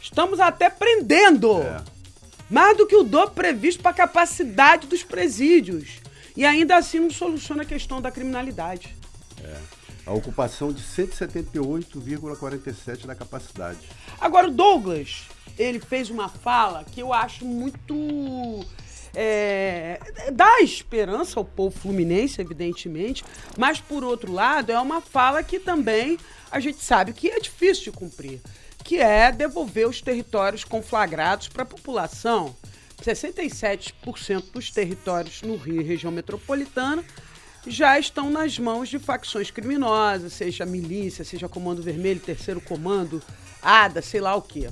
Estamos até prendendo mais do que o dobro previsto para a capacidade dos presídios. E ainda assim não soluciona a questão da criminalidade. A ocupação de 178,47% da capacidade. Agora, o Douglas, ele fez uma fala que eu acho muito... dá esperança ao povo fluminense, evidentemente, mas, por outro lado, é uma fala que também a gente sabe que é difícil de cumprir, que é devolver os territórios conflagrados para a população. 67% dos territórios no Rio e região metropolitana já estão nas mãos de facções criminosas, seja milícia, seja Comando Vermelho, Terceiro Comando, ADA, sei lá o quê.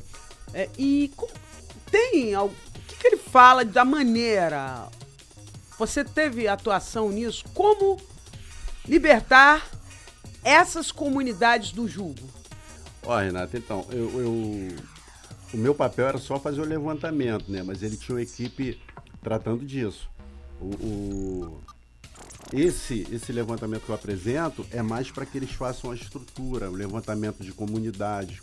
O que ele fala da maneira? Você teve atuação nisso? Como libertar essas comunidades do jugo? Renato, então, o meu papel era só fazer o levantamento, né? Mas ele tinha uma equipe tratando disso. Esse levantamento que eu apresento é mais para que eles façam a estrutura, o levantamento de comunidades,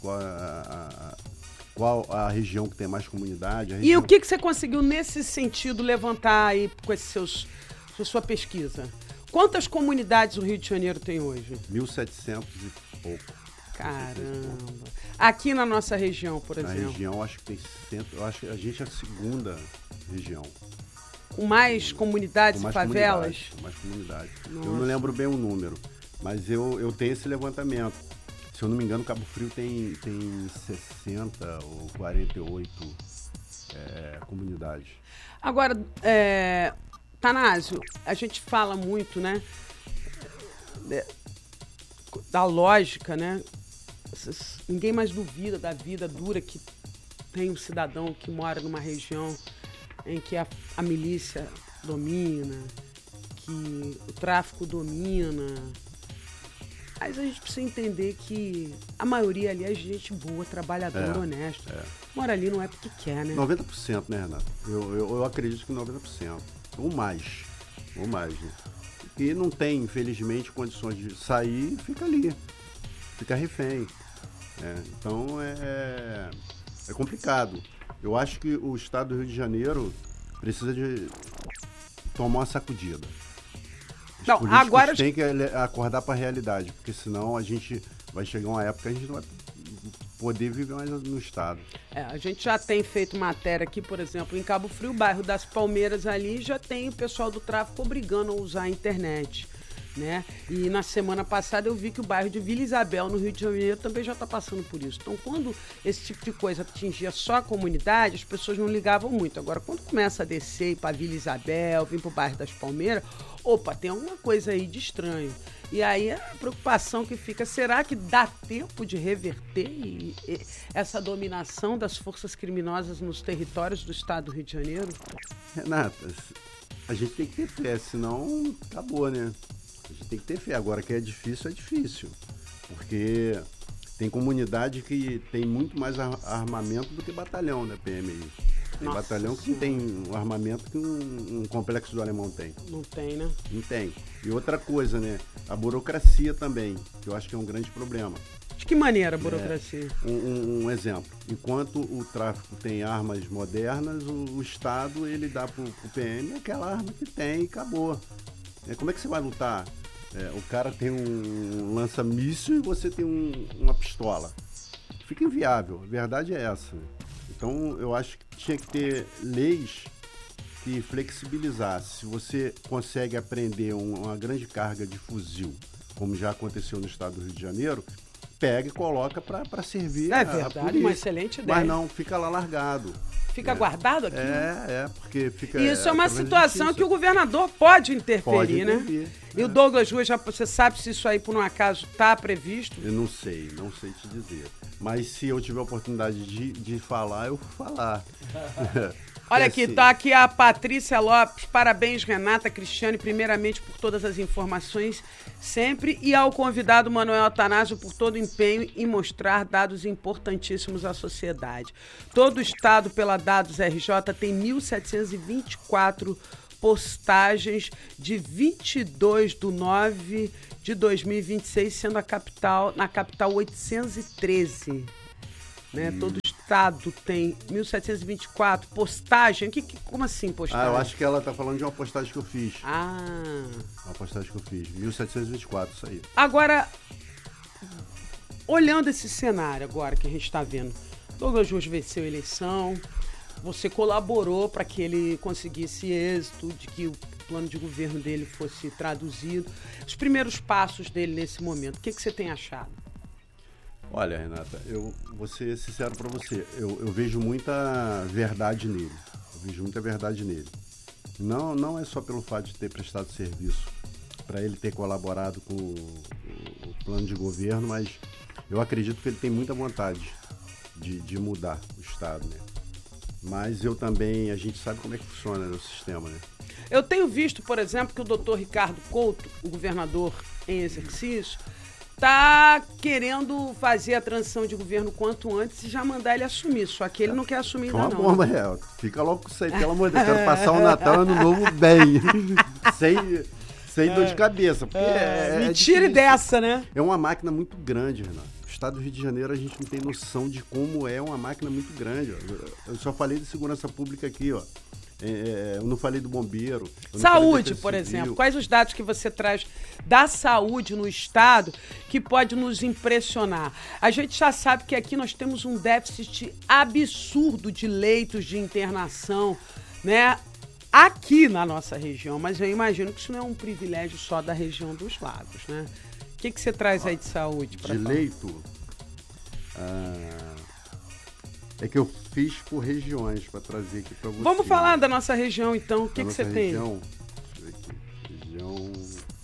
qual a região que tem mais comunidade. E o que você conseguiu nesse sentido levantar aí com sua pesquisa? Quantas comunidades o Rio de Janeiro tem hoje? 1.700 e pouco. Caramba. Aqui na nossa região, por exemplo? Na região, acho que tem 100, eu acho que a gente é a segunda região. Com mais comunidades e favelas? Com mais comunidades. Nossa. Eu não lembro bem o número, mas eu tenho esse levantamento. Se eu não me engano, Cabo Frio tem 60 ou 48 comunidades. Agora, Tanásio, a gente fala muito, né, da lógica, né? Ninguém mais duvida da vida dura que tem um cidadão que mora numa região em que a milícia domina, que o tráfico domina. Mas a gente precisa entender que a maioria ali é gente boa, trabalhadora, honesta. Mora ali não é porque quer, né? 90%, né, Renato? Eu acredito que 90%. Ou mais, né? E não tem, infelizmente, condições de sair, fica ali. Fica refém. Então é complicado. Eu acho que o estado do Rio de Janeiro precisa de tomar uma sacudida. Os políticos agora têm que acordar para a realidade, porque senão a gente vai chegar uma época que a gente não vai poder viver mais no estado. A gente já tem feito matéria aqui, por exemplo, em Cabo Frio, o bairro das Palmeiras ali, já tem o pessoal do tráfico obrigando a usar a internet, né? E na semana passada eu vi que o bairro de Vila Isabel, no Rio de Janeiro, também já está passando por isso. Então, quando esse tipo de coisa atingia só a comunidade, as pessoas não ligavam muito. Agora, quando começa a descer para Vila Isabel, vir para o bairro das Palmeiras, tem alguma coisa aí de estranho. E aí a preocupação que fica, será que dá tempo de reverter essa dominação das forças criminosas nos territórios do estado do Rio de Janeiro? Renata, a gente tem que ter fé, senão acabou, né? A gente tem que ter fé. Agora que é difícil, porque tem comunidade que tem muito mais armamento do que batalhão, né, PMI. Tem batalhão que não tem um armamento que um complexo do Alemão tem. Não tem, né? Não tem. E outra coisa, né? A burocracia também, que eu acho que é um grande problema. De que maneira a burocracia? Um exemplo. Enquanto o tráfico tem armas modernas, o Estado ele dá pro PM aquela arma que tem e acabou. Como é que você vai lutar? O cara tem um lança-míssil e você tem uma pistola. Fica inviável. A verdade é essa. Então, eu acho que tinha que ter leis que flexibilizassem. Se você consegue apreender uma grande carga de fuzil, como já aconteceu no estado do Rio de Janeiro, pega e coloca para servir a polícia. Uma excelente ideia. Mas não, fica lá largado. Fica guardado aqui? Porque fica... Isso é uma situação que o governador pode interferir, né? E o Douglas Rua, você sabe se isso aí, por um acaso, está previsto? Eu não sei te dizer. Mas se eu tiver a oportunidade de falar, eu vou falar. Olha aqui, tá aqui a Patrícia Lopes. Parabéns, Renata, Cristiane, primeiramente por todas as informações sempre, e ao convidado Manuel Atanásio por todo o empenho em mostrar dados importantíssimos à sociedade. Todo o estado, pela Dados RJ, tem 1.724 postagens de 22/9/2026, sendo na capital 813. Né? Todo estado tem 1.724 postagem. Como assim postagem? Eu acho que ela tá falando de uma postagem que eu fiz. Uma postagem que eu fiz. 1.724, isso aí. Agora, olhando esse cenário agora que a gente está vendo, Douglas Ruas venceu a eleição, você colaborou para que ele conseguisse êxito, de que o plano de governo dele fosse traduzido. Os primeiros passos dele nesse momento, o que você tem achado? Olha, Renata, eu vou ser sincero para você, eu vejo muita verdade nele. Não é só pelo fato de ter prestado serviço, para ele ter colaborado com o plano de governo, mas eu acredito que ele tem muita vontade de mudar o Estado, né? Mas a gente sabe como é que funciona, né, o sistema, né? Eu tenho visto, por exemplo, que o doutor Ricardo Couto, o governador em exercício, está querendo fazer a transição de governo quanto antes e já mandar ele assumir. Só que ele não quer assumir ainda, não. Uma bomba, Fica logo com isso aí, pelo amor de Deus. Quero passar o Natal e Ano Novo bem. sem dor de cabeça. Porque me tire dessa, né? É uma máquina muito grande, Renato. O Estado do Rio de Janeiro, a gente não tem noção de como é uma máquina muito grande. Eu só falei de segurança pública aqui, ó. Eu não falei do bombeiro. Saúde, por exemplo. Quais os dados que você traz da saúde no Estado que pode nos impressionar? A gente já sabe que aqui nós temos um déficit absurdo de leitos de internação, né? Aqui na nossa região, mas eu imagino que isso não é um privilégio só da região dos lagos, né? O que você traz aí de saúde? De leito, é que eu fiz por regiões para trazer aqui para você. Vamos falar da nossa região, então. O que você tem? Deixa eu ver aqui. Região...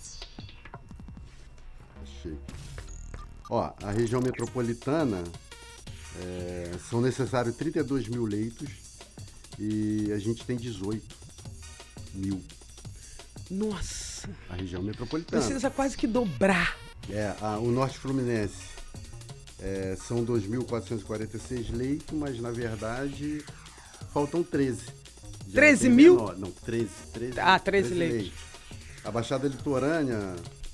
Achei. Ó, a região metropolitana, são necessários 32 mil leitos e a gente tem 18 mil. Nossa! A região metropolitana. Precisa quase que dobrar. O Norte Fluminense são 2.446 leitos, mas na verdade faltam 13. 13 mil? Não, 13. 13 leitos. A Baixada Litorânea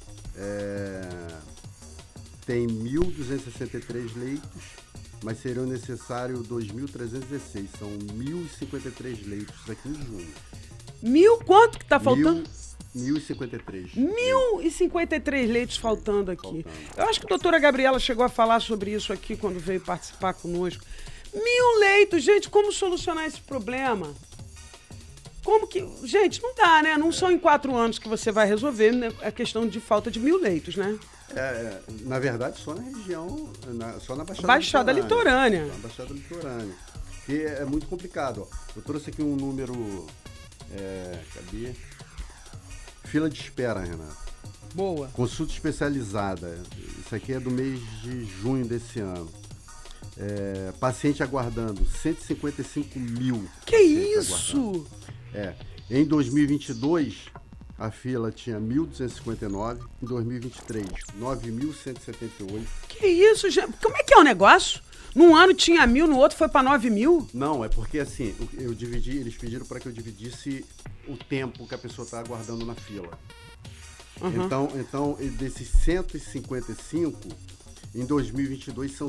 tem 1.263 leitos, mas serão necessários 2.316. São 1.053 leitos aqui em junho. Quanto que tá faltando? 1.053. 1.053 leitos faltando aqui. Eu acho que a doutora Gabriela chegou a falar sobre isso aqui quando veio participar conosco. 1.000 leitos, gente, como solucionar esse problema? Como que... Gente, não dá, né? Não são em 4 anos que você vai resolver, né, a questão de falta de 1.000 leitos, né? Na verdade, só na região, só na Baixada Litorânea. Na Baixada Litorânea. Que é muito complicado. Ó. Eu trouxe aqui um número... cadê? Fila de espera, Renato. Boa. Consulta especializada. Isso aqui é do mês de junho desse ano. Paciente aguardando 155 mil. Que isso? Em 2022, a fila tinha 1.259. Em 2023, 9.178. Que isso, gente? Como é que é o negócio? Num ano tinha 1.000, no outro foi para 9.000? Não, é porque assim, eu dividi, eles pediram para que eu dividisse o tempo que a pessoa está aguardando na fila. Uhum. Então, desses 155, em 2022 são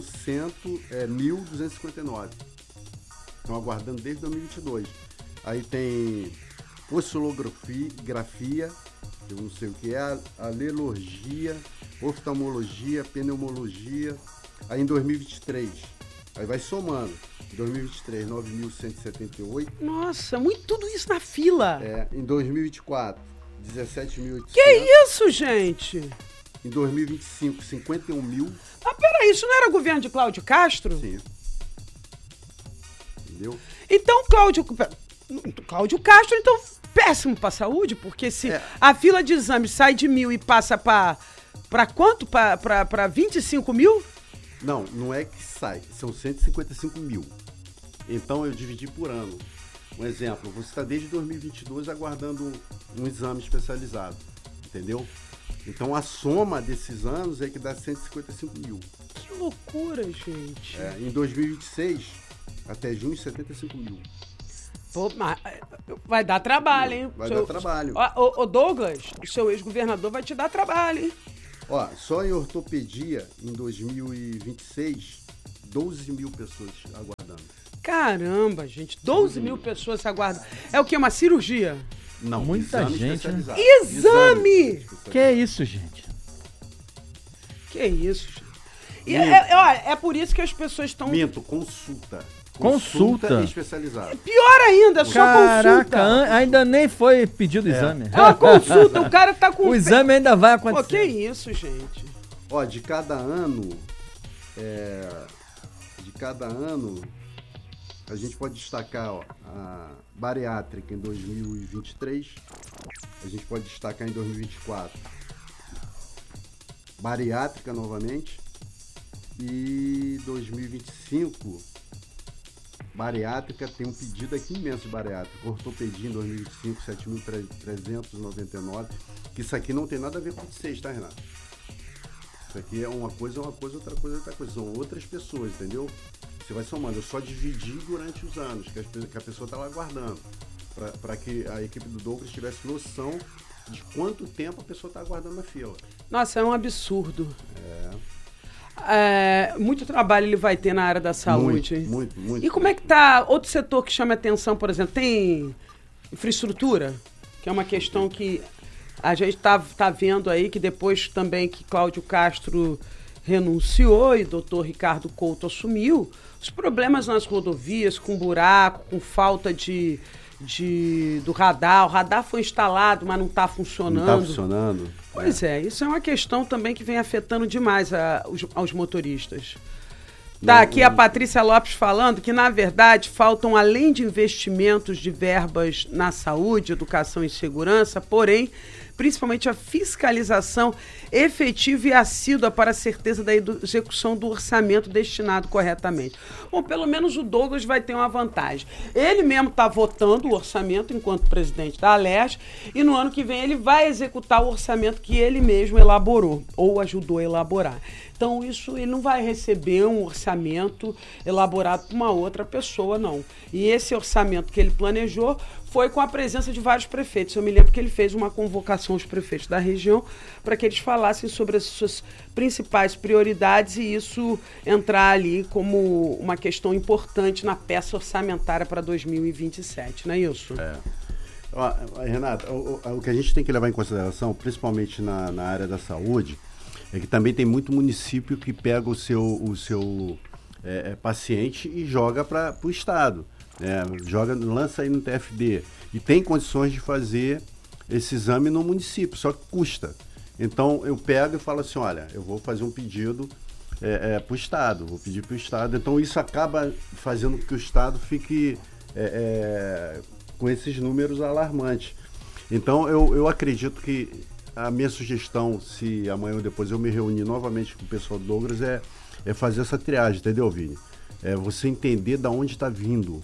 1.259. Estão aguardando desde 2022. Aí tem oscilografia, eu não sei o que é, alergia, oftalmologia, pneumologia. Aí em 2023, aí vai somando. Em 2023, 9.178. Nossa, tudo isso na fila. Em 2024, 17.800. Que isso, gente? Em 2025, 51 mil. Mas peraí, isso não era o governo de Cláudio Castro? Sim. Entendeu? Então, Cláudio Castro, então, péssimo para a saúde, porque se a fila de exame sai de 1.000 e passa para quanto? Para 25 mil? Não é que sai, são 155 mil. Então eu dividi por ano. Um exemplo, você está desde 2022 aguardando um exame especializado, entendeu? Então a soma desses anos é que dá 155 mil. Que loucura, gente. Em 2026, até junho, 75 mil. Pô, mas vai dar trabalho, hein? Vai dar trabalho. Ô Douglas, o seu ex-governador vai te dar trabalho, hein? Só em ortopedia, em 2026, 12 mil pessoas aguardando. Caramba, gente, 12 mil pessoas aguardam. É o quê? Uma cirurgia? Não, muita gente, né? Exame! Que é isso, gente? Que isso, gente? E é por isso que as pessoas estão... Minto, consulta. Consulta especializada. Pior ainda, só Caraca, consulta. ainda nem foi pedido o exame. É uma consulta, o cara tá com... O exame ainda vai Pô, acontecer. que isso, gente? Ó, de cada ano, a gente pode destacar a bariátrica em 2023, a gente pode destacar em 2024 bariátrica novamente, e 2025 bariátrica, tem um pedido aqui imenso de bariátrica, ortopedia em 2025, 7.399, que isso aqui não tem nada a ver com o de 6, tá, Renato? Isso aqui é uma coisa, outra coisa, outra coisa, são outras pessoas, entendeu? Você vai somando, eu só dividi durante os anos, que a pessoa tá lá aguardando, para que a equipe do Douglas tivesse noção de quanto tempo a pessoa tá aguardando na fila. Nossa, é um absurdo. Muito trabalho ele vai ter na área da saúde. Muito. E como é que tá outro setor que chama atenção, por exemplo, tem infraestrutura, que é uma questão que a gente tá vendo aí, que depois também que Cláudio Castro renunciou e o doutor Ricardo Couto assumiu, os problemas nas rodovias, com buraco, com falta do radar. O radar foi instalado, mas não está funcionando. Não está funcionando. Pois isso é uma questão também que vem afetando demais aos motoristas. Tá aqui a Patrícia Lopes falando que, na verdade, faltam, além de investimentos de verbas na saúde, educação e segurança, porém, principalmente a fiscalização efetiva e assídua para a certeza da execução do orçamento destinado corretamente. Bom, pelo menos o Douglas vai ter uma vantagem. Ele mesmo está votando o orçamento enquanto presidente da Alesc, e no ano que vem ele vai executar o orçamento que ele mesmo elaborou, ou ajudou a elaborar. Então, ele não vai receber um orçamento elaborado por uma outra pessoa, não. E esse orçamento que ele planejou foi com a presença de vários prefeitos. Eu me lembro que ele fez uma convocação aos prefeitos da região para que eles falassem sobre as suas principais prioridades e isso entrar ali como uma questão importante na peça orçamentária para 2027, não é isso? Renata, o que a gente tem que levar em consideração, principalmente na área da saúde, é que também tem muito município que pega o seu paciente e joga para o Estado. Lança aí no TFD. E tem condições de fazer esse exame no município, só que custa. Então eu pego e falo assim, olha, eu vou fazer um pedido para o Estado, vou pedir para o Estado. Então isso acaba fazendo com que o Estado fique com esses números alarmantes. Então eu acredito que a minha sugestão, se amanhã ou depois eu me reunir novamente com o pessoal do Douglas, é fazer essa triagem, entendeu, Vini? Você entender de onde está vindo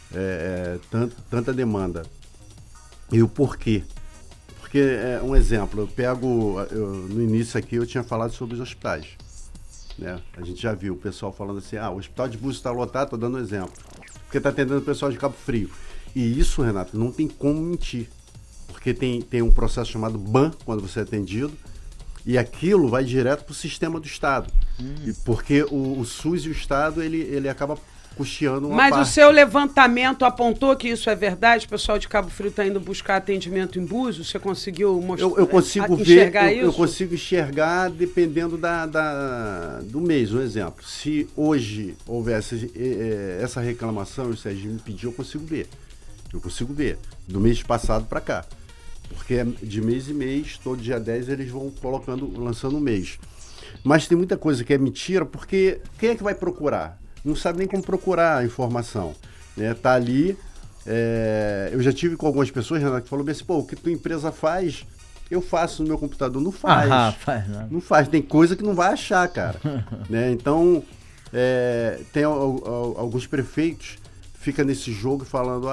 tanta demanda e o porquê. Porque, um exemplo, no início aqui eu tinha falado sobre os hospitais. Né? A gente já viu o pessoal falando assim, o hospital de Búzios está lotado, estou dando um exemplo. Porque está atendendo o pessoal de Cabo Frio. E isso, Renato, não tem como mentir. Porque tem um processo chamado BAN, quando você é atendido, e aquilo vai direto para o sistema do Estado. E porque o SUS e o Estado, ele acaba custeando uma parte. Mas o seu levantamento apontou que isso é verdade? O pessoal de Cabo Frio está indo buscar atendimento em Búzios? Você conseguiu mostrar? Eu consigo enxergar isso? Eu consigo enxergar dependendo do mês. Um exemplo, se hoje houvesse essa reclamação, o Serginho me pediu, eu consigo ver. Do mês passado para cá. Porque de mês em mês, todo dia 10, eles vão lançando um mês. Mas tem muita coisa que é mentira, porque quem é que vai procurar? Não sabe nem como procurar a informação. Tá ali. Eu já tive com algumas pessoas, Renato, que falaram assim, o que tua empresa faz, eu faço no meu computador. Não faz. Não faz. Tem coisa que não vai achar, cara. Então, tem alguns prefeitos fica nesse jogo falando,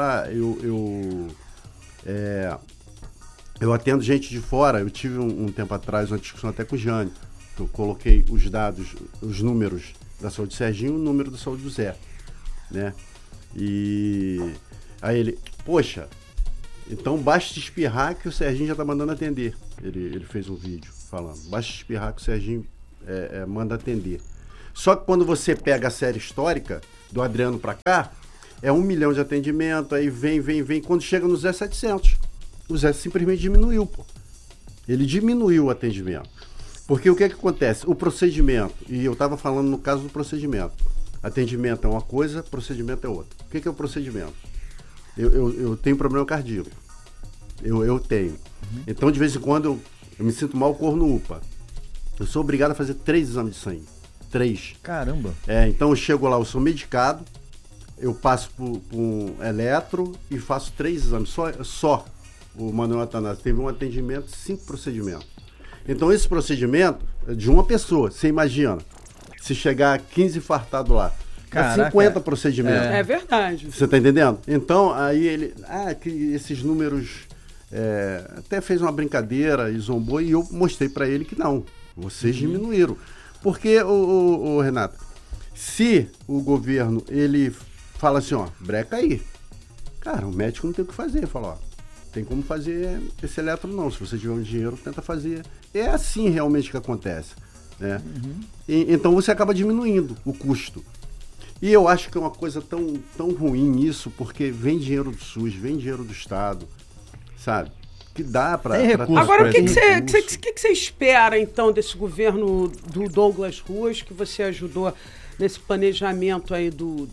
eu atendo gente de fora. Eu tive um tempo atrás uma discussão até com o Jânio. Eu coloquei os dados, os números da saúde do Serginho e o número da saúde do Zé. Né? E aí ele, poxa, então basta espirrar que o Serginho já está mandando atender. Ele fez um vídeo falando, basta espirrar que o Serginho manda atender. Só que quando você pega a série histórica, do Adriano para cá, é 1 milhão de atendimento, aí vem. Quando chega no Zé 700, o Zé simplesmente diminuiu, pô. Ele diminuiu o atendimento. Porque o que acontece? O procedimento, e eu estava falando no caso do procedimento. Atendimento é uma coisa, procedimento é outra. O que é o procedimento? Eu tenho problema cardíaco. Eu tenho. Então, de vez em quando, eu me sinto mal, corro no UPA. Eu sou obrigado a fazer 3 exames de sangue. 3. Caramba. Então eu chego lá, eu sou medicado, eu passo por um eletro e faço 3 exames. Só o Manuel Atanásio teve um atendimento, 5 procedimentos. Então esse procedimento é de uma pessoa, você imagina. Se chegar a 15 fartado lá, Caraca, 50 procedimentos. É verdade. Você tá entendendo? Então, aí ele... que esses números... até fez uma brincadeira e zombou, e eu mostrei para ele que não. Vocês diminuíram. Porque, o Renato, se o governo, ele fala assim, ó, breca aí. Cara, o médico não tem o que fazer. Fala, ó, tem como fazer esse eletro não. Se você tiver um dinheiro, tenta fazer. É assim realmente que acontece, né? Então você acaba diminuindo o custo. E eu acho que é uma coisa tão ruim isso, porque vem dinheiro do SUS, vem dinheiro do Estado, sabe? Que dá para... Agora, o que você espera, então, desse governo do Douglas Ruas, que você ajudou nesse planejamento aí do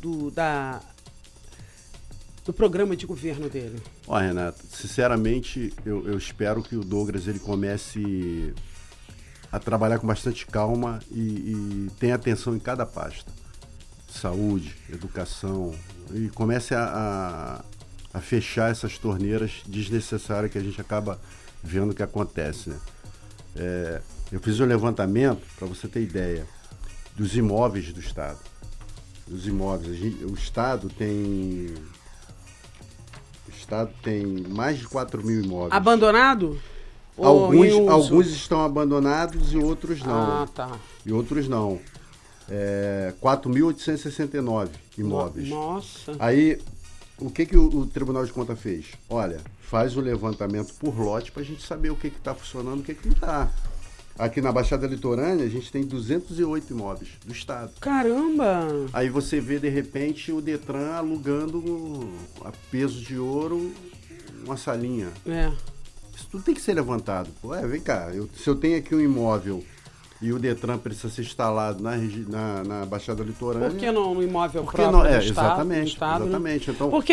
programa de governo dele? Ó, Renato, sinceramente, eu espero que o Douglas ele comece a trabalhar com bastante calma e tenha atenção em cada pasta. Saúde, educação, e comece a fechar essas torneiras desnecessárias que a gente acaba vendo que acontece, né? Eu fiz um levantamento, para você ter ideia, dos imóveis do Estado. Dos imóveis. O Estado tem mais de 4 mil imóveis. Abandonado? Alguns estão abandonados e outros não. Ah, tá. E outros não. 4.869 imóveis. Nossa. Aí, o que o Tribunal de Contas fez? Olha, faz o levantamento por lote para a gente saber o que está funcionando e o que não está. Aqui na Baixada Litorânea, a gente tem 208 imóveis do Estado. Caramba! Aí você vê, de repente, o Detran alugando a peso de ouro uma salinha. Isso tudo tem que ser levantado. Pô, vem cá, se eu tenho aqui um imóvel e o Detran precisa ser instalado na Baixada Litorânea... Por que não no imóvel próprio do Estado? Exatamente. Então, porque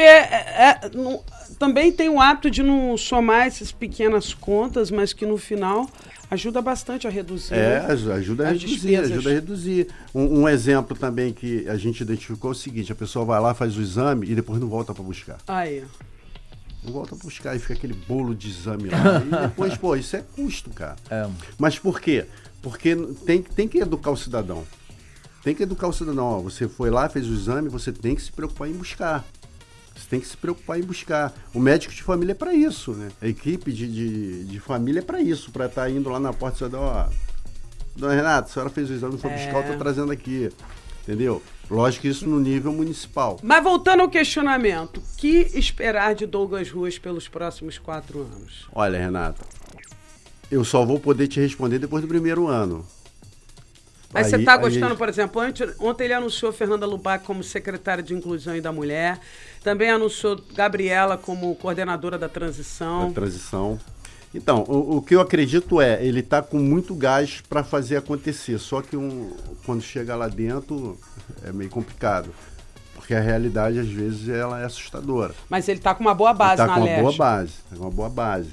também tem o hábito de não somar essas pequenas contas, mas que no final ajuda bastante a reduzir. Ajuda a reduzir. Um exemplo também que a gente identificou é o seguinte: a pessoa vai lá, faz o exame e depois não volta para buscar. Não volta para buscar e fica aquele bolo de exame lá. E depois, isso é custo, cara. Mas por quê? Porque tem que educar o cidadão. Tem que educar o cidadão. Ó, você foi lá, fez o exame, você tem que se preocupar em buscar. Você tem que se preocupar em buscar. O médico de família é para isso, né? A equipe de família é para isso, para estar indo lá na porta e dizer, ó, dona Renata, a senhora fez o exame, foi buscar, eu tô trazendo aqui. Entendeu? Lógico que isso no nível municipal. Mas voltando ao questionamento, o que esperar de Douglas Ruas pelos próximos 4 anos? Olha, Renata, eu só vou poder te responder depois do primeiro ano. Mas você está gostando, por exemplo, ontem ele anunciou Fernanda Lubac como secretária de Inclusão e da Mulher, também anunciou Gabriela como coordenadora da transição. Então, o que eu acredito ele está com muito gás para fazer acontecer, só que quando chega lá dentro é meio complicado, porque a realidade às vezes ela é assustadora. Mas ele está com uma boa base na Leste. Uma boa base.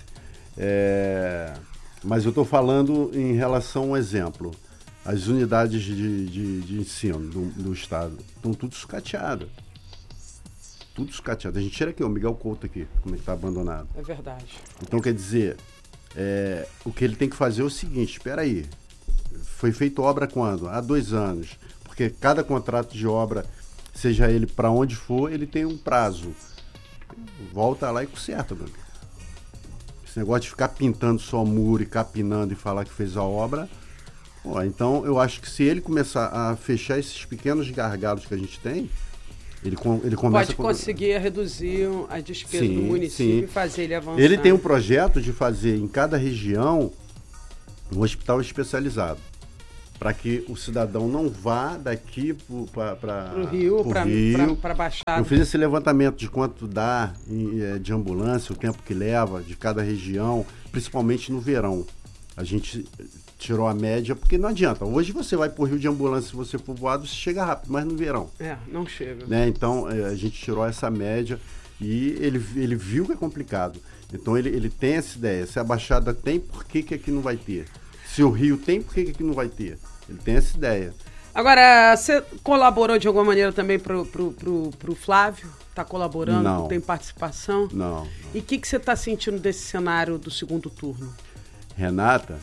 Mas eu estou falando em relação a um exemplo. As unidades de ensino do Estado estão tudo sucateadas. Tudo sucateado. A gente tira aqui, o Miguel Couto aqui, como é que está abandonado. É verdade. Então, quer dizer, o que ele tem que fazer é o seguinte, espera aí, foi feita obra quando? Há 2 anos. Porque cada contrato de obra, seja ele para onde for, ele tem um prazo. Volta lá e conserta, meu amigo. Esse negócio de ficar pintando só muro e capinando e falar que fez a obra... Então, eu acho que se ele começar a fechar esses pequenos gargalos que a gente tem, ele começa... Pode conseguir reduzir as despesas do município e fazer ele avançar. Ele tem um projeto de fazer em cada região um hospital especializado. para que o cidadão não vá daqui para o Rio, para Baixada. Eu fiz esse levantamento de quanto dá de ambulância, o tempo que leva de cada região, principalmente no verão. A gente tirou a média, porque não adianta. Hoje você vai para o Rio de ambulância, se você for voado, você chega rápido, mas no verão. Não chega. Né? Então, a gente tirou essa média e ele viu que é complicado. Então, ele tem essa ideia. Se a Baixada tem, por que aqui não vai ter? Se o Rio tem, por que aqui não vai ter? Ele tem essa ideia. Agora, você colaborou de alguma maneira também pro Flávio? Está colaborando? Não. Tem participação? Não. E o que você está sentindo desse cenário do segundo turno? Renata,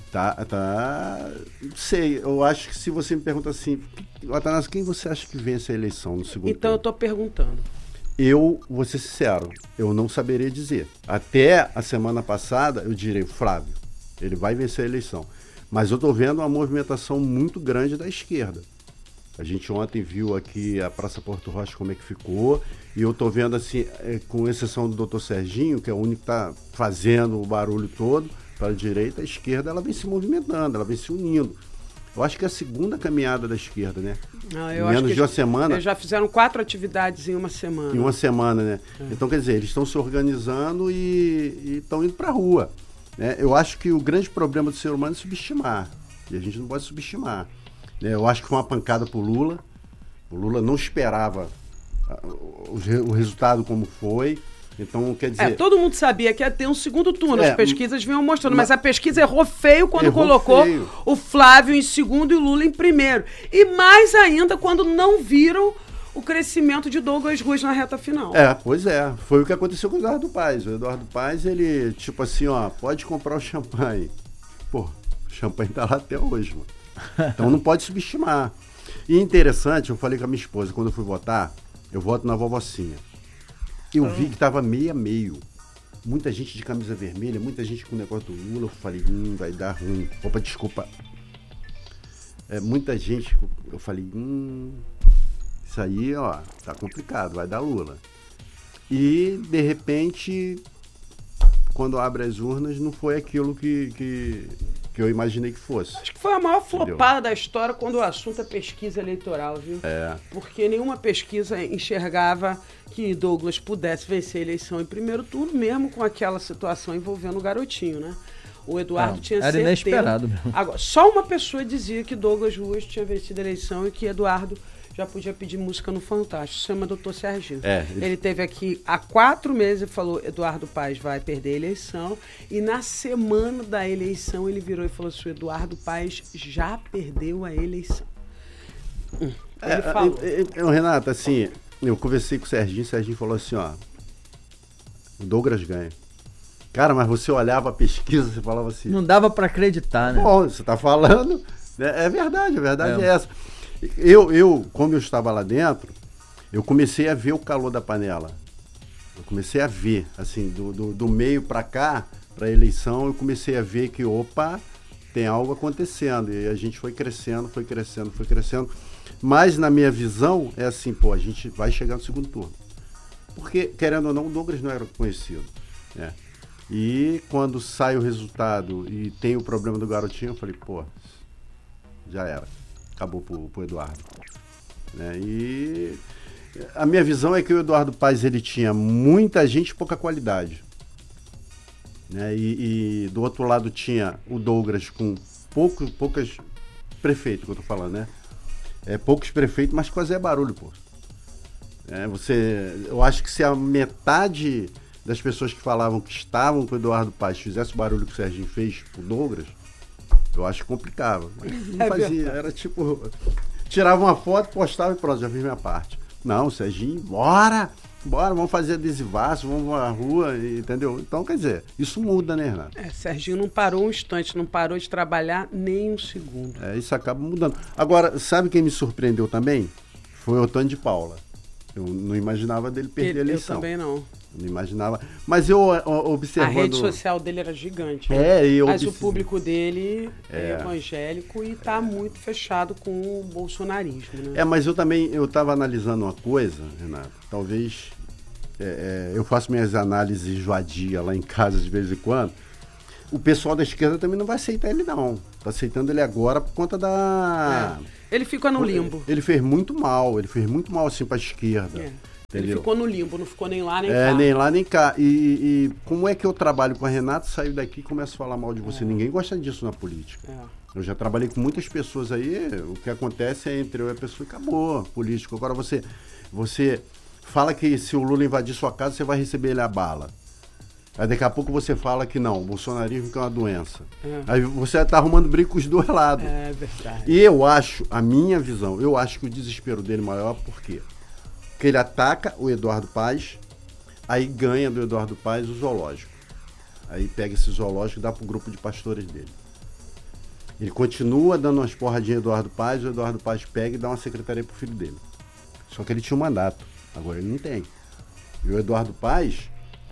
não sei, eu acho que se você me pergunta assim, Atanásio, quem você acha que vence a eleição no segundo Então eu turno? estou perguntando. Eu vou ser sincero, eu não saberia dizer. Até a semana passada, eu direi, o Flávio, ele vai vencer a eleição. Mas eu estou vendo uma movimentação muito grande da esquerda. A gente ontem viu aqui a Praça Porto Rocha como é que ficou, e eu estou vendo assim, com exceção do Dr. Serginho, que é o único que está fazendo o barulho todo, para a direita, a esquerda ela vem se movimentando, ela vem se unindo. Eu acho que é a segunda caminhada da esquerda, né? Menos de uma semana. Eles já fizeram 4 atividades em uma semana. Em uma semana, né? Então, quer dizer, eles estão se organizando e estão indo para a rua. Né? Eu acho que o grande problema do ser humano é subestimar. E a gente não pode subestimar. Eu acho que foi uma pancada pro Lula. O Lula não esperava o resultado como foi. Então, quer dizer... todo mundo sabia que ia ter um segundo turno, as pesquisas vinham mostrando, mas a pesquisa errou feio quando colocou o Flávio em segundo e o Lula em primeiro. E mais ainda quando não viram o crescimento de Douglas Ruas na reta final. Pois é. Foi o que aconteceu com o Eduardo Paes. O Eduardo Paes, ele, tipo assim, pode comprar o champanhe. Pô, o champanhe tá lá até hoje, mano. Então não pode subestimar. E interessante, eu falei com a minha esposa, quando eu fui votar, eu voto na vovocinha. Eu vi que tava meio a meio. Muita gente de camisa vermelha, muita gente com o negócio do Lula. Eu falei, vai dar ruim. Opa, desculpa. Muita gente, eu falei, isso aí, tá complicado, vai dar Lula. E, de repente, quando abre as urnas, não foi aquilo que eu imaginei que fosse. Acho que foi a maior flopada da história quando o assunto é pesquisa eleitoral, viu? Porque nenhuma pesquisa enxergava que Douglas pudesse vencer a eleição em primeiro turno, mesmo com aquela situação envolvendo o garotinho, né? O Eduardo tinha certeza. Era inesperado mesmo. Agora, só uma pessoa dizia que Douglas Ruas tinha vencido a eleição e que Eduardo já podia pedir música no Fantástico. Se chama Dr. Serginho. Ele teve aqui há 4 meses e falou, Eduardo Paes vai perder a eleição. E na semana da eleição ele virou e falou assim, o Eduardo Paes já perdeu a eleição. Ele falou. Renata, assim, eu conversei com o Serginho falou assim, o Douglas ganha. Cara, mas você olhava a pesquisa, você falava assim... Não dava para acreditar, né? Bom, você tá falando... É verdade, a verdade é essa. Como eu estava lá dentro, eu comecei a ver o calor da panela. Eu comecei a ver, assim, do meio para cá, para a eleição, eu comecei a ver que, tem algo acontecendo. E a gente foi crescendo. Mas, na minha visão, é assim, a gente vai chegar no segundo turno. Porque, querendo ou não, o Douglas não era conhecido, né? E quando sai o resultado e tem o problema do garotinho, eu falei, já era. Acabou pro Eduardo. Né? E a minha visão é que o Eduardo Paes, ele tinha muita gente e pouca qualidade. Né? E do outro lado tinha o Douglas com poucas prefeitos, que eu tô falando, né? Poucos prefeitos, mas fazer barulho, eu acho que se a metade das pessoas que falavam que estavam com o Eduardo Paes fizesse o barulho que o Serginho fez pro Douglas, eu acho que complicava. Não fazia, era tipo... Tirava uma foto, postava e pronto, já fiz minha parte. Não, Serginho, bora, vamos fazer adesivaço, vamos à rua, entendeu? Então, quer dizer, isso muda, né, Renato? Serginho não parou um instante, não parou de trabalhar nem um segundo. Isso acaba mudando. Agora, sabe quem me surpreendeu também? Foi o Otônio de Paula. Eu não imaginava dele perder a eleição. Eu também não. Não imaginava. Mas eu observando... A rede social dele era gigante. Mas o público dele é evangélico e está muito fechado com o bolsonarismo. Né? Mas eu estava analisando uma coisa, Renato. Talvez... eu faço minhas análises joadia lá em casa de vez em quando. o pessoal da esquerda também não vai aceitar ele, não. Tá aceitando ele agora por conta da... Ele fica no limbo. Ele fez muito mal assim pra esquerda. Ele ficou no limbo, não ficou nem lá nem cá. Nem lá nem cá. E como é que eu trabalho com a Renata, saio daqui e começo a falar mal de você. Ninguém gosta disso na política. Eu já trabalhei com muitas pessoas aí, o que acontece é entre eu e a pessoa e acabou, político. Agora você fala que se o Lula invadir sua casa, você vai receber ele a bala. Aí daqui a pouco você fala que não, o bolsonarismo que é uma doença. Aí você tá arrumando briga com os dois lados. É verdade. E eu acho, a minha visão, eu acho que o desespero dele é maior por quê? Porque ele ataca o Eduardo Paes, aí ganha do Eduardo Paes o zoológico. Aí pega esse zoológico e dá pro grupo de pastores dele. Ele continua dando umas porradinhas ao Eduardo Paes, o Eduardo Paes pega e dá uma secretaria pro filho dele. Só que ele tinha um mandato, agora ele não tem. E o Eduardo Paes,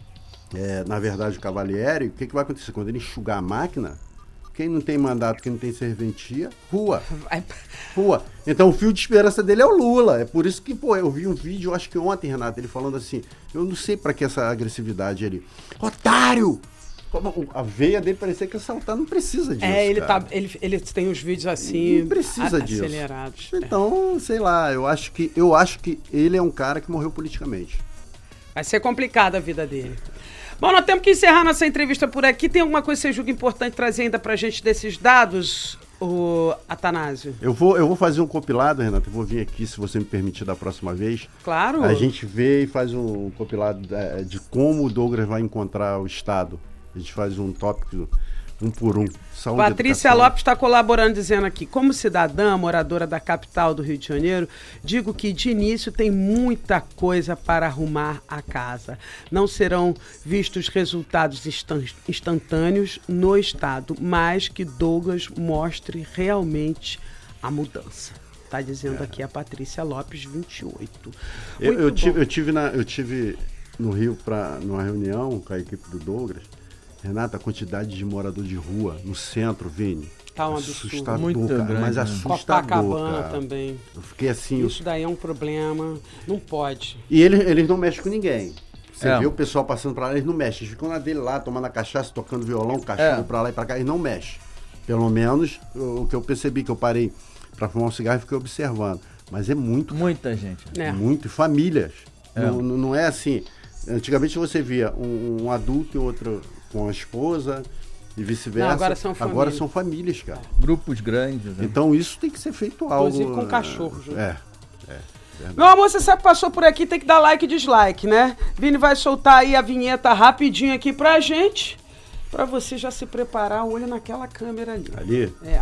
na verdade o Cavalieri, o que vai acontecer? Quando ele enxugar a máquina, quem não tem mandato, quem não tem serventia, rua. Então o fio de esperança dele é o Lula. É por isso que, eu vi um vídeo, acho que ontem, Renato, ele falando assim, eu não sei pra que essa agressividade ali. Otário! A veia dele parecia que assaltar, não precisa disso. Ele tem os vídeos assim, não precisa disso. Acelerados. Então, sei lá, eu acho que ele é um cara que morreu politicamente. Vai ser complicada a vida dele. Bom, nós temos que encerrar nossa entrevista por aqui. Tem alguma coisa que você julga importante trazer ainda pra gente desses dados, Atanásio? Eu vou fazer um compilado, Renato. Eu vou vir aqui, se você me permitir, da próxima vez. Claro. A gente vê e faz um compilado de como o Douglas vai encontrar o Estado. A gente faz um tópico, um por um. Saúde, Patrícia educação. Lopes está colaborando, dizendo aqui, como cidadã, moradora da capital do Rio de Janeiro, digo que de início tem muita coisa para arrumar a casa. Não serão vistos resultados instantâneos no Estado, mas que Douglas mostre realmente a mudança. Está dizendo aqui a Patrícia Lopes, 28. Eu tive no Rio numa reunião com a equipe do Douglas. Renata, a quantidade de morador de rua no centro, Vini. Tá um absurdo. Assustador, muito cara, grande, mas né? assustador, Copacabana cara. também. Eu fiquei assim... Isso daí é um problema. Não pode. E eles não mexem com ninguém. Você É. vê o pessoal passando pra lá, eles não mexem. Eles ficam na dele lá, tomando a cachaça, tocando violão, cachorro pra lá e pra cá. Eles não mexem. Pelo menos o que eu percebi, que eu parei pra fumar um cigarro e fiquei observando. Mas é muito. Muita gente. É. Muito. E famílias. É. Não é assim. Antigamente você via um adulto e outro com a esposa e vice-versa. Não, agora são famílias. Agora são famílias, cara. Grupos grandes. Né? Então isso tem que ser feito algo. Inclusive com cachorros. Né? Verdade. Meu amor, você sabe que passou por aqui, tem que dar like e dislike, né? Vini vai soltar aí a vinheta rapidinho aqui pra gente, pra você já se preparar, olha naquela câmera ali. Ali? É.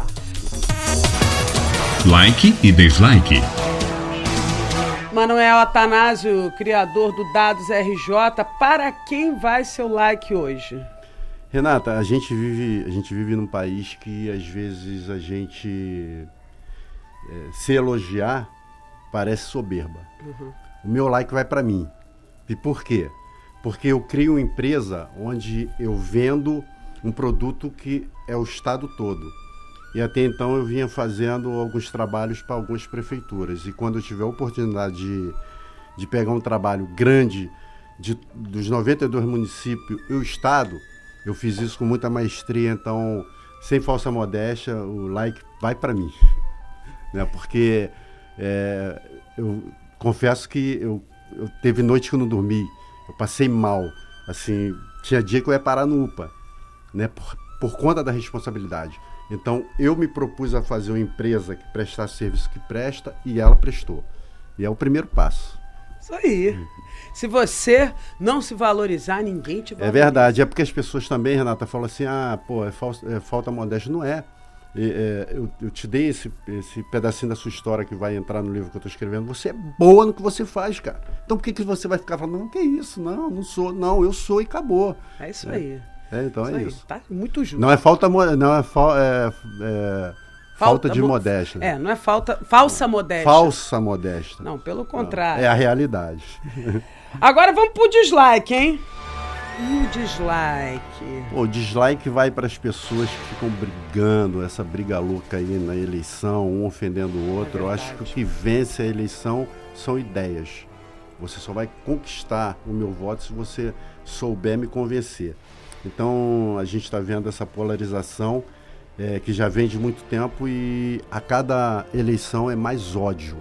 Like e dislike. Manuel Atanásio, criador do Dados RJ, para quem vai seu like hoje? Renata, a gente vive num país que às vezes a gente se elogiar parece soberba. O meu like vai para mim. E por quê? Porque eu crio uma empresa onde eu vendo um produto que é o estado todo. E até então eu vinha fazendo alguns trabalhos para algumas prefeituras. E quando eu tiver a oportunidade de pegar um trabalho grande dos 92 municípios e o estado, eu fiz isso com muita maestria. Então, sem falsa modéstia, o like vai para mim. Né? Porque eu confesso que eu teve noite que eu não dormi. Eu passei mal. Assim, tinha dia que eu ia parar no UPA. Né? Por conta da responsabilidade. Então, eu me propus a fazer uma empresa que prestasse serviço que presta e ela prestou. E é o primeiro passo. Isso aí. Se você não se valorizar, ninguém te valoriza. É verdade. É porque as pessoas também, Renata, falam assim, é falta modéstia. Não é. Eu te dei esse pedacinho da sua história que vai entrar no livro que eu estou escrevendo. Você é boa no que você faz, cara. Então, por que você vai ficar falando, não, que isso? Não sou. Não, eu sou e acabou. É isso aí. Então isso é aí. isso. Tá muito justo. Não é falta de modéstia. Não é falsa modéstia. Falsa modéstia. Não, pelo contrário. É a realidade. Agora vamos pro dislike, hein? E o dislike? O dislike vai para as pessoas que ficam brigando, essa briga louca aí na eleição, um ofendendo o outro. Eu acho que o que vence a eleição são ideias. Você só vai conquistar o meu voto se você souber me convencer. Então a gente está vendo essa polarização que já vem de muito tempo, e a cada eleição é mais ódio.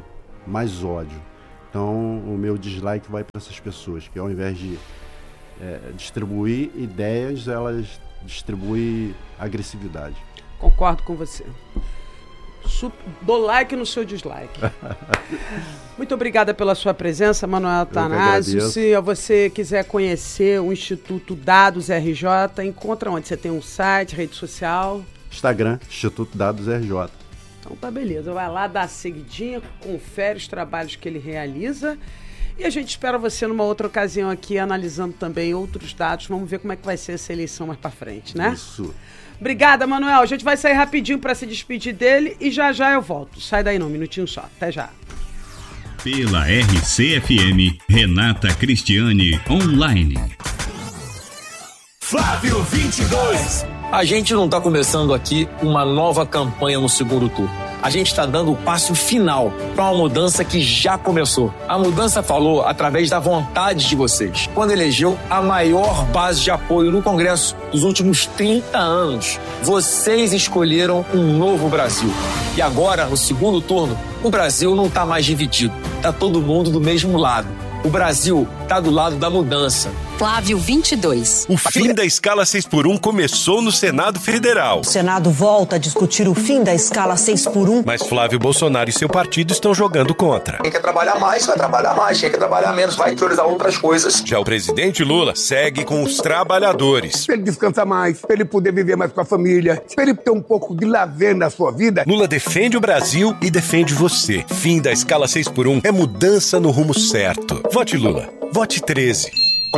Então o meu dislike vai para essas pessoas, que ao invés de distribuir ideias, elas distribuem agressividade. Concordo com você. Dou like no seu dislike. Muito obrigada pela sua presença, Manuel Atanásio. Se você quiser conhecer o Instituto Dados RJ, encontra onde? Você tem um site, rede social? Instagram, Instituto Dados RJ. Então tá, beleza. Vai lá, dá a seguidinha, confere os trabalhos que ele realiza. E a gente espera você numa outra ocasião aqui, analisando também outros dados. Vamos ver como é que vai ser essa eleição mais pra frente, né? Isso. Obrigada, Manuel. A gente vai sair rapidinho para se despedir dele e já eu volto. Sai daí não, um minutinho só. Até já. Pela RCFM, Renata Cristiane Online. Flávio 22. A gente não está começando aqui uma nova campanha no segundo turno. A gente está dando o passo final para uma mudança que já começou. A mudança falou através da vontade de vocês, quando elegeu a maior base de apoio no Congresso dos últimos 30 anos. Vocês escolheram um novo Brasil. E agora, no segundo turno, o Brasil não está mais dividido. Está todo mundo do mesmo lado. O Brasil está do lado da mudança. Flávio 22. O fim da escala 6x1 começou no Senado Federal. O Senado volta a discutir o fim da escala 6x1. Mas Flávio Bolsonaro e seu partido estão jogando contra. Quem quer trabalhar mais, vai trabalhar mais. Quem quer trabalhar menos, vai priorizar outras coisas. Já o presidente Lula segue com os trabalhadores. Para ele descansar mais, para ele poder viver mais com a família, para ele ter um pouco de lazer na sua vida. Lula defende o Brasil e defende você. Fim da escala 6x1 é mudança no rumo certo. Vote Lula. Vote 13.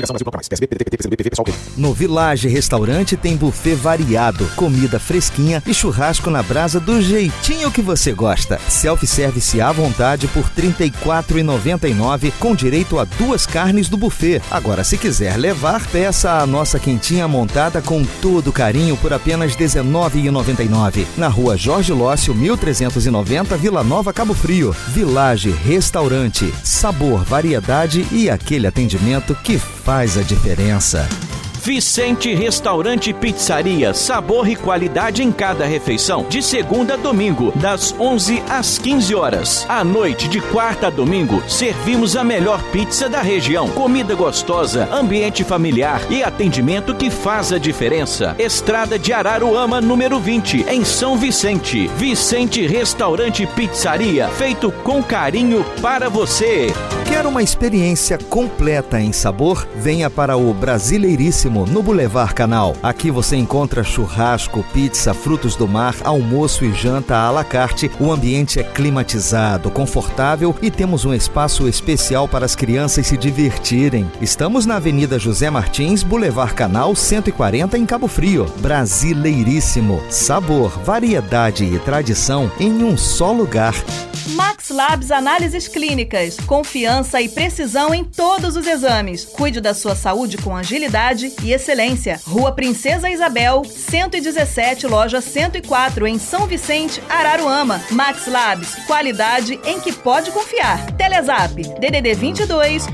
No Village Restaurante tem buffet variado, comida fresquinha e churrasco na brasa do jeitinho que você gosta. Self-service à vontade por R$ 34,99, com direito a 2 carnes do buffet. Agora, se quiser levar, peça a nossa quentinha montada com todo carinho por apenas R$ 19,99. Na rua Jorge Lócio, 1390, Vila Nova, Cabo Frio. Village Restaurante. Sabor, variedade e aquele atendimento que faz a diferença. Vicente Restaurante e Pizzaria, sabor e qualidade em cada refeição, de segunda a domingo, das 11 às 15 horas. À noite, de quarta a domingo, servimos a melhor pizza da região. Comida gostosa, ambiente familiar e atendimento que faz a diferença. Estrada de Araruama, número 20, em São Vicente. Vicente Restaurante e Pizzaria, feito com carinho para você. Quer uma experiência completa em sabor? Venha para o Brasileiríssimo, no Boulevard Canal. Aqui você encontra churrasco, pizza, frutos do mar, almoço e janta à la carte. O ambiente é climatizado, confortável e temos um espaço especial para as crianças se divertirem. Estamos na Avenida José Martins, Boulevard Canal 140, em Cabo Frio. Brasileiríssimo. Sabor, variedade e tradição em um só lugar. Max Labs Análises Clínicas. Confiança e precisão em todos os exames. Cuide da sua saúde com agilidade e excelência. Rua Princesa Isabel, 117, loja 104, em São Vicente, Araruama. Max Labs, qualidade em que pode confiar. Telezap, DDD 22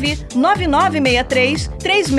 99963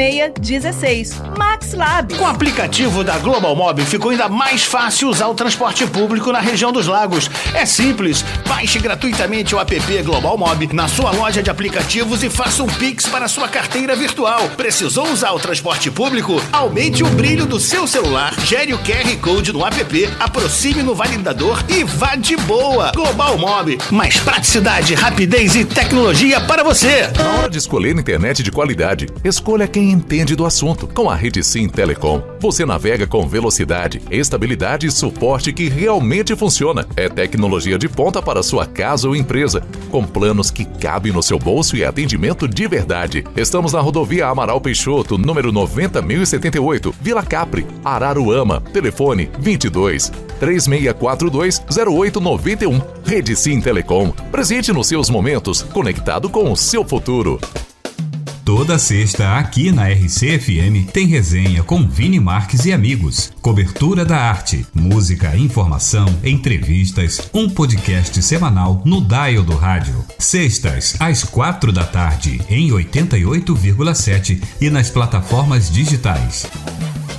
3616. Max Labs. Com o aplicativo da Global Mob ficou ainda mais fácil usar o transporte público na região dos lagos. É simples, baixe gratuitamente o app Global Mob na sua loja de aplicativos e faça um Pix para sua carteira virtual. Precisou usar o transporte público? Aumente o brilho do seu celular, gere o QR Code no app, aproxime no validador e vá de boa. Global Mob, mais praticidade, rapidez e tecnologia para você. Na hora de escolher internet de qualidade, escolha quem entende do assunto. Com a Rede Sim Telecom, você navega com velocidade, estabilidade e suporte que realmente funciona. É tecnologia de ponta para sua casa ou empresa, com planos que cabem no seu bolso e atendimento de verdade. Estamos na rodovia Amaral Peixoto, número 90.078, Vila Capri, Araruama. Telefone 22 3642 0891. Rede Sim Telecom, presente nos seus momentos, conectado com o seu futuro. Toda sexta, aqui na RCFM, tem resenha com Vini Marques e amigos. Cobertura da arte, música, informação, entrevistas, um podcast semanal no dial do rádio. Sextas, às 4 da tarde, em 88,7 e nas plataformas digitais.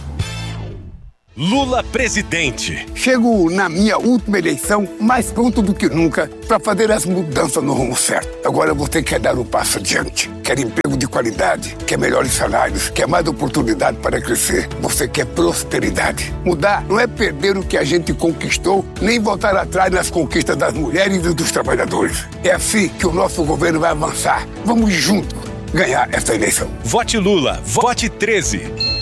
Lula presidente. Chego na minha última eleição mais pronto do que nunca para fazer as mudanças no rumo certo. Agora você quer dar um passo adiante. Quer emprego de qualidade, quer melhores salários, quer mais oportunidade para crescer. Você quer prosperidade. Mudar não é perder o que a gente conquistou, nem voltar atrás nas conquistas das mulheres e dos trabalhadores. É assim que o nosso governo vai avançar. Vamos juntos ganhar essa eleição. Vote Lula, vote 13.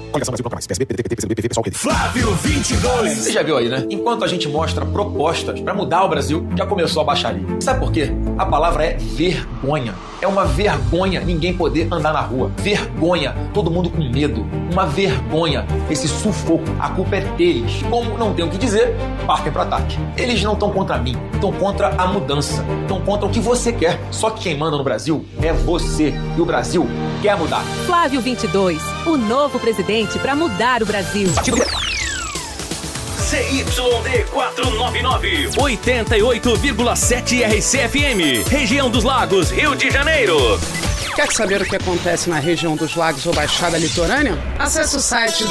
Flávio 22. Você já viu aí, né? Enquanto a gente mostra propostas pra mudar o Brasil, já começou a baixaria. Sabe por quê? A palavra é vergonha. É uma vergonha ninguém poder andar na rua. Vergonha, todo mundo com medo. Uma vergonha, esse sufoco. A culpa é deles. Como não tem o que dizer, partem pro ataque. Eles não estão contra mim, estão contra a mudança. Estão contra o que você quer. Só que quem manda no Brasil é você. E o Brasil quer mudar. Flávio 22, o novo presidente para mudar o Brasil. CYD 499, 88,7 RCFM, região dos Lagos, Rio de Janeiro. Quer saber o que acontece na região dos Lagos ou Baixada Litorânea? Acesse o site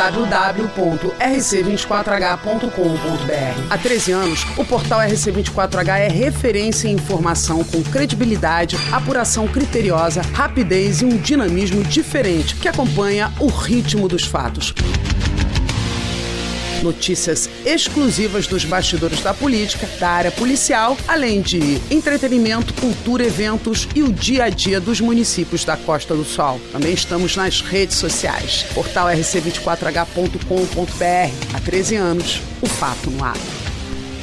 www.rc24h.com.br. Há 13 anos, o portal RC24H é referência em informação com credibilidade, apuração criteriosa, rapidez e um dinamismo diferente que acompanha o ritmo dos fatos. Notícias exclusivas dos bastidores da política, da área policial, além de entretenimento, cultura, eventos e o dia a dia dos municípios da Costa do Sol. Também estamos nas redes sociais. Portal rc24h.com.br. Há 13 anos, o fato no ar.